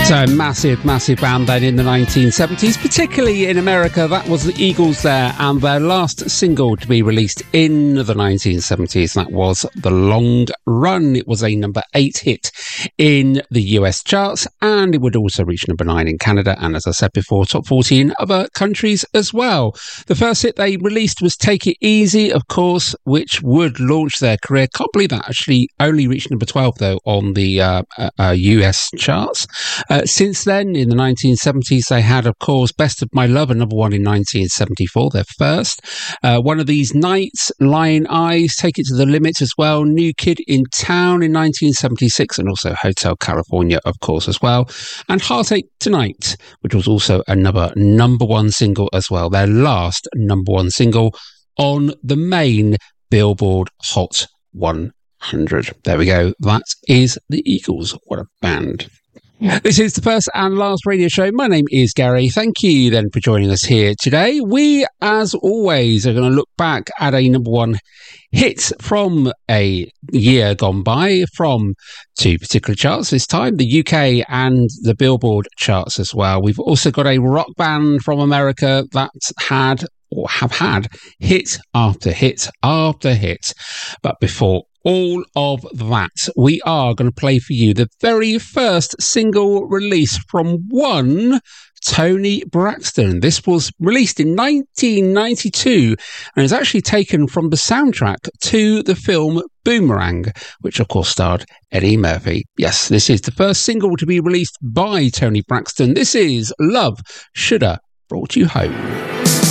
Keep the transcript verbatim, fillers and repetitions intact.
So massive, massive band then in the nineteen seventies, particularly in America. That was the Eagles there, and their last single to be released in the nineteen seventies. That was The Long Run. It was a number eight hit in the U S charts, and it would also reach number nine in Canada, and as I said before, top forty in other countries as well. The first hit they released was Take It Easy, of course, which would launch their career. Can't believe that actually only reached number twelve, though, on the uh, uh, U S charts. Uh, since then, in the nineteen seventies, they had, of course, Best of My Love, a number one in nineteen seventy-four, their first. Uh, One of These Nights, Lion Eyes, Take It to the Limit as well. New Kid in Town in nineteen seventy-six, and also Hotel California, of course, as well. And Heartache Tonight, which was also another number one single as well. Their last number one single on the main Billboard Hot one hundred. There we go. That is the Eagles. What a band. This is the first and last radio show. My name is Gary. Thank you then for joining us here today. We, as always, are going to look back at a number one hit from a year gone by from two particular charts this time, the U K and the Billboard charts as well. We've also got a rock band from America that had or have had hit after hit after hit. But before all of that, we are going to play for you the very first single release from one Toni Braxton. This was released in nineteen ninety-two and is actually taken from the soundtrack to the film Boomerang, which of course starred Eddie Murphy. Yes, this is the first single to be released by Toni Braxton. This is Love Shoulda Brought You Home.